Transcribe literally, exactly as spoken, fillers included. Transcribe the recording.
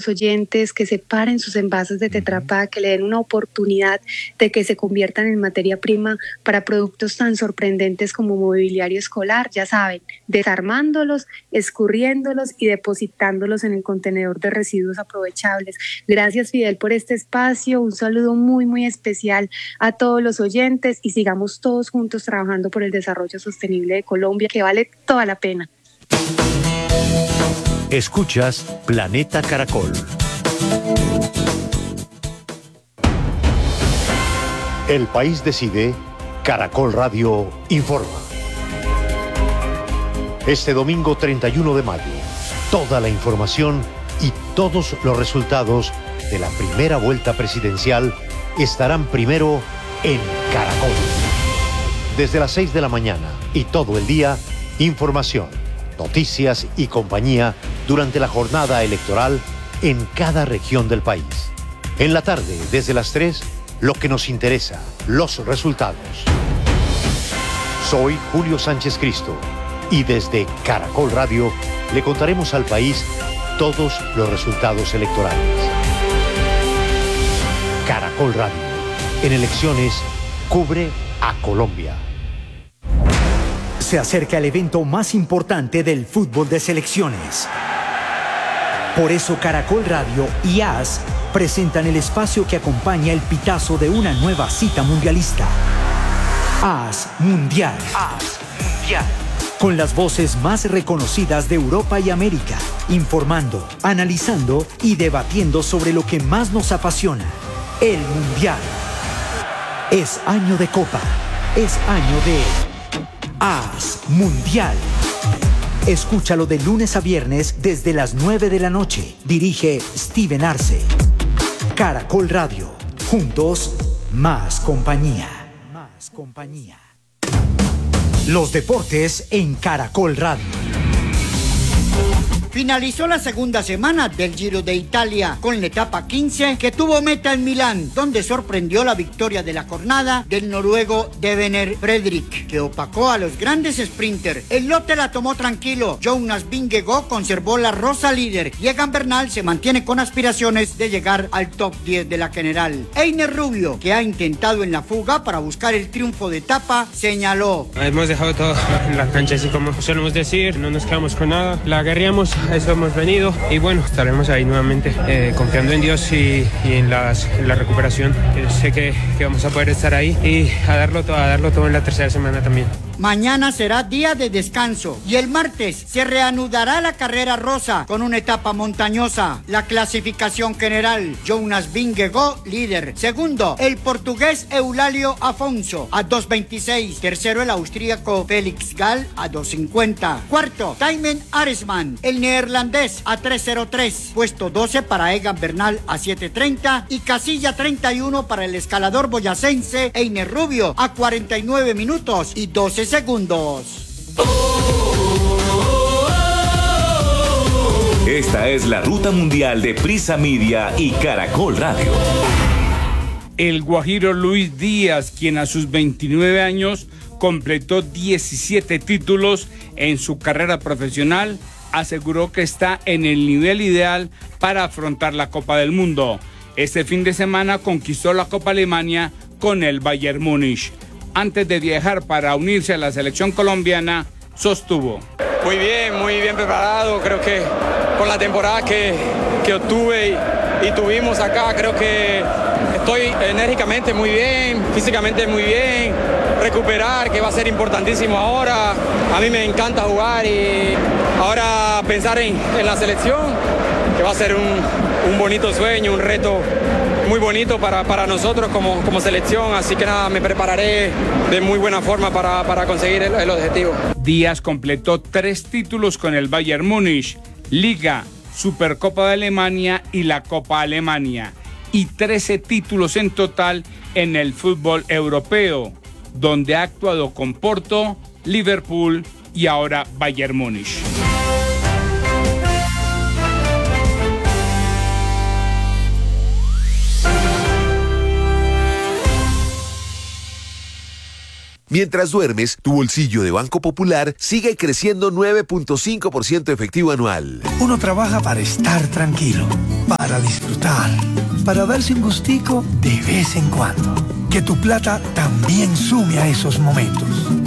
los oyentes que separen sus envases de Tetra Pak, que le den una oportunidad de que se conviertan en materia prima para productos tan sorprendentes como mobiliario escolar, ya saben, desarmándolos, escurriéndolos y depositándolos en el contenedor de residuos aprovechables. Gracias, Fidel, por este espacio. Un saludo muy, muy especial a todos los oyentes y sigamos todos juntos trabajando por el desarrollo sostenible de Colombia, que vale toda la pena. Escuchas Planeta Caracol. El país decide. Caracol Radio informa. Este domingo treinta y uno de mayo, toda la información y todos los resultados de la primera vuelta presidencial estarán primero en Caracol. Desde las seis de la mañana y todo el día, información, noticias y compañía durante la jornada electoral en cada región del país. En la tarde, desde las tres, lo que nos interesa, los resultados. Soy Julio Sánchez Cristo y desde Caracol Radio le contaremos al país todos los resultados electorales. Caracol Radio, en elecciones, cubre a Colombia. Se acerca el evento más importante del fútbol de selecciones. Por eso Caracol Radio y A S presentan el espacio que acompaña el pitazo de una nueva cita mundialista. A S Mundial. A S Mundial. Con las voces más reconocidas de Europa y América, informando, analizando y debatiendo sobre lo que más nos apasiona, el Mundial. Es año de Copa, es año de A S Mundial. Escúchalo de lunes a viernes desde las nueve de la noche. Dirige Steven Arce. Caracol Radio. Juntos, más compañía. Más compañía. Los deportes en Caracol Radio. Finalizó la segunda semana del Giro de Italia con la etapa quince que tuvo meta en Milán, donde sorprendió la victoria de la jornada del noruego Devener Fredrik, que opacó a los grandes sprinters. El lote la tomó tranquilo. Jonas Vingegaard conservó la rosa líder y Egan Bernal se mantiene con aspiraciones de llegar al top diez de la general. Einer Rubio, que ha intentado en la fuga para buscar el triunfo de etapa, señaló: hemos dejado todo en la cancha, así como solemos decir, no nos quedamos con nada, la agarreamos. A eso hemos venido y bueno, estaremos ahí nuevamente eh, confiando en Dios y, y en, las, en la recuperación. Eh, sé que, que vamos a poder estar ahí y a darlo todo, a darlo todo en la tercera semana también. Mañana será día de descanso y el martes se reanudará la carrera rosa con una etapa montañosa. La clasificación general: Jonas Vingegaard líder, segundo el portugués Eulalio Afonso a dos veintiséis, tercero el austríaco Felix Gall a dos cincuenta, cuarto Thymen Arensman el neerlandés a tres cero tres, puesto doce para Egan Bernal a siete treinta y casilla treinta y uno para el escalador boyacense Einer Rubio a cuarenta y nueve minutos y doce segundos. Esta es la ruta mundial de Prisa Media y Caracol Radio. El guajiro Luis Díaz, quien a sus veintinueve años completó diecisiete títulos en su carrera profesional, aseguró que está en el nivel ideal para afrontar la Copa del Mundo. Este fin de semana conquistó la Copa Alemania con el Bayern Múnich. Antes de viajar para unirse a la selección colombiana, sostuvo: muy bien, muy bien preparado. Creo que con la temporada que, que obtuve y, y tuvimos acá, creo que estoy enérgicamente muy bien, físicamente muy bien. Recuperar, que va a ser importantísimo ahora. A mí me encanta jugar y ahora pensar en, en la selección, que va a ser un, un bonito sueño, un reto muy bonito para, para nosotros como, como selección, así que nada, me prepararé de muy buena forma para, para conseguir el, el objetivo. Díaz completó tres títulos con el Bayern Múnich: Liga, Supercopa de Alemania y la Copa Alemania, y trece títulos en total en el fútbol europeo, donde ha actuado con Porto, Liverpool y ahora Bayern Múnich. Mientras duermes, tu bolsillo de Banco Popular sigue creciendo nueve punto cinco por ciento efectivo anual. Uno trabaja para estar tranquilo, para disfrutar, para darse un gustico de vez en cuando. Que tu plata también sume a esos momentos.